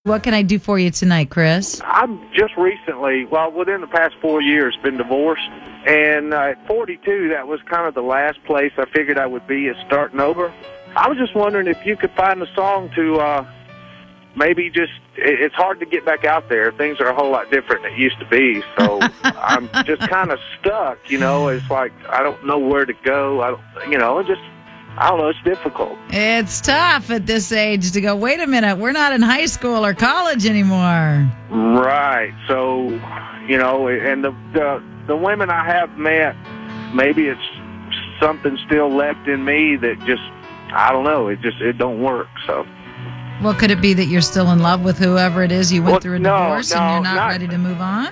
What can I do for you tonight, Chris? I'm just recently, within the past 4 years, been divorced. And at 42, that was kind of the last place I figured I would be at starting over. I was just wondering if you could find a song to maybe just, it's hard to get back out there. Things are a whole lot different than it used to be. So I'm just kind of stuck, It's like I don't know where to go. I don't know, it's difficult. It's tough at this age to go, wait a minute, we're not in high school or college anymore. Right. So, and the women I have met, maybe it's something still left in me that just, I don't know, it don't work. So. Well, could it be that you're still in love with whoever it is you went through a divorce and you're not ready to move on?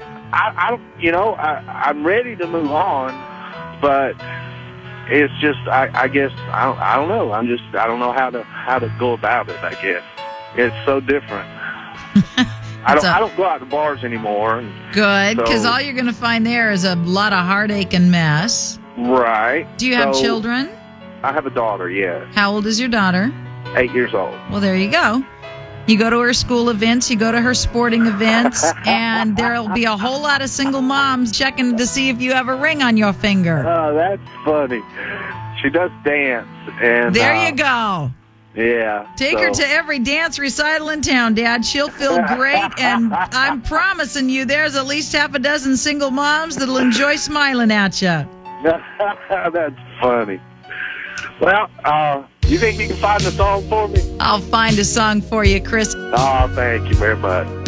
I'm ready to move on, but it's just, I guess, I don't know. I don't know how to go about it, I guess. It's so different. I don't go out to bars anymore. Good, because all you're going to find there is a lot of heartache and mess. Right. Do you have children? I have a daughter, yes. How old is your daughter? 8 years old. Well, there you go. You go to her school events, you go to her sporting events, and there'll be a whole lot of single moms checking to see if you have a ring on your finger. Oh, that's funny. She does dance. And there you go. Yeah. Take her to every dance recital in town, Dad. She'll feel great, and I'm promising you there's at least half a dozen single moms that'll enjoy smiling at you. That's funny. Well, you think you can find a song for me? I'll find a song for you, Chris. Oh, thank you very much.